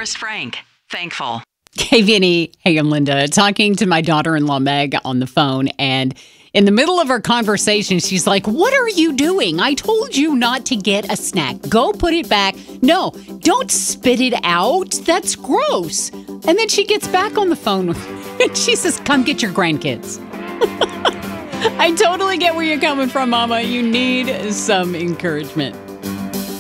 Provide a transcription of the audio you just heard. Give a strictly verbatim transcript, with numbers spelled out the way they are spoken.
Forrest Frank. Thankful. Hey, Vinny. Hey, I'm Linda. Talking to my daughter-in-law, Meg, on the phone. And in the middle of our conversation, she's like, what are you doing? I told you not to get a snack. Go put it back. No, don't spit it out. That's gross. And then she gets back on the phone and she says, come get your grandkids. I totally get where you're coming from, Mama. You need some encouragement.